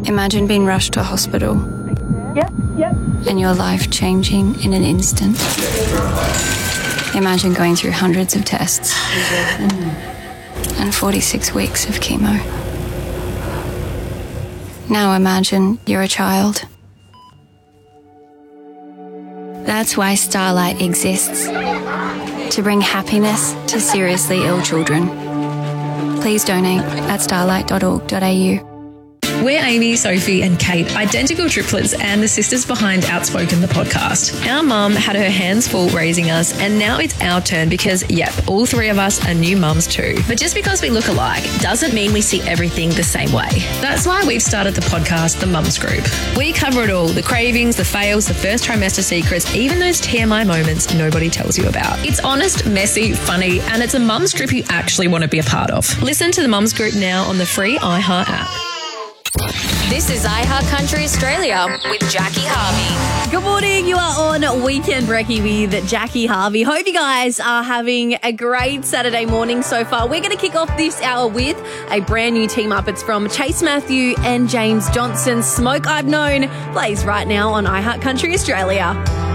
Imagine being rushed to hospital. Yep. And your life changing in an instant. Imagine going through hundreds of tests and 46 weeks of chemo. Now imagine you're a child. That's why Starlight exists, to bring happiness to seriously ill children. Please donate at starlight.org.au. We're Amy, Sophie and Kate, identical triplets and the sisters behind Outspoken, the podcast. Our mum had her hands full raising us, and now it's our turn because, yep, all three of us are new mums too. But just because we look alike doesn't mean we see everything the same way. That's why we've started the podcast, The Mums Group. We cover it all, the cravings, the fails, the first trimester secrets, even those TMI moments nobody tells you about. It's honest, messy, funny, and it's a mums group you actually want to be a part of. Listen to The Mums Group now on the free iHeart app. This is iHeart Country Australia with Jackie Harvey. Good morning. You are on Weekend Brekkie with Jackie Harvey. Hope you guys are having a great Saturday morning so far. We're going to kick off this hour with a brand new team up. It's from Chase Matthew and James Johnson. Smoke I've Known plays right now on iHeart Country Australia.